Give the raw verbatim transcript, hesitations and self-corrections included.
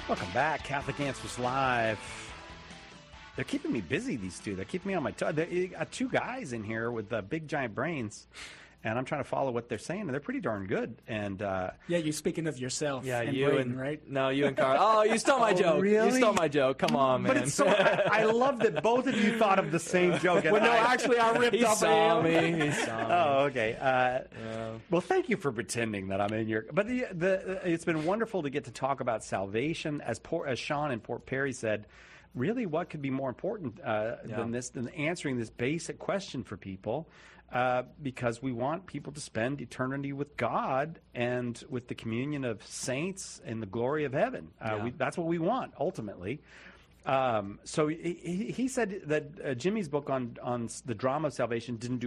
Welcome back, Catholic Answers Live. They're keeping me busy, these two. They're keeping me on my toes. They got two guys in here with uh, big, giant brains, and I'm trying to follow what they're saying, and they're pretty darn good. And uh, yeah, you're speaking of yourself. Yeah, and you Braden, and right? No, you and Carl. Oh, you stole my Oh, joke. really? You stole my joke. Come on, man. But it's so. I, I love that both of you thought of the same joke. And well, no, I, actually, I ripped he off saw me. He saw me. Oh, okay. Uh, Yeah. Well, thank you for pretending that I'm in your. But the, the it's been wonderful to get to talk about salvation, as Port, as Sean in Port Perry said. Really, what could be more important uh, Yeah. than this, than answering this basic question for people? Uh, because we want people to spend eternity with God and with the communion of saints and the glory of heaven. Uh, Yeah. we, that's what we want ultimately. Um, so he, he he said that uh, Jimmy's book on on the drama of salvation didn't do